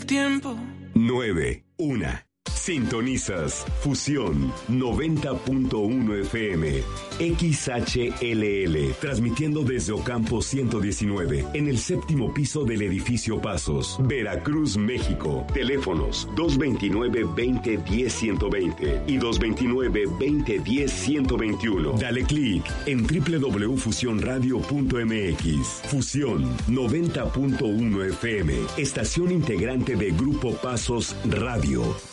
el tiempo. 9-1. Sintonizas Fusión 90.1 FM XHLL, transmitiendo desde Ocampo 119 en el séptimo piso del edificio Pasos, Veracruz, México. Teléfonos 229-2010-120 y 229-2010-121. Dale clic en www.fusionradio.mx. Fusión 90.1 FM, estación integrante de Grupo Pasos Radio.